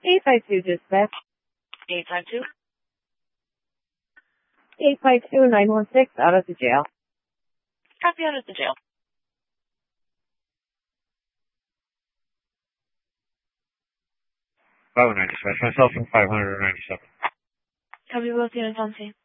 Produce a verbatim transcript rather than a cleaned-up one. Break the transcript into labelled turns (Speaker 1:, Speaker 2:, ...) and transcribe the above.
Speaker 1: eight five two dispatch.
Speaker 2: eight five two?
Speaker 1: eight five two nine one six, out of the jail.
Speaker 2: Copy, out of the jail.
Speaker 3: five oh nine dispatch, myself from five hundred ninety-seven.
Speaker 2: Copy, both units on scene.